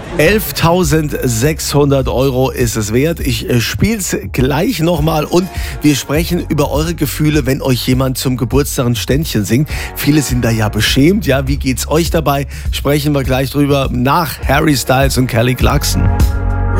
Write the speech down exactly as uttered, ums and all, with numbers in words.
elftausendsechshundert Euro ist es wert. Ich äh, spiele es gleich nochmal und wir sprechen über eure Gefühle, wenn euch jemand zum Geburtstag ein Ständchen singt. Viele sind da ja beschämt. Ja, wie geht's euch dabei? Sprechen wir gleich drüber nach Harry Styles und Kelly Clarkson.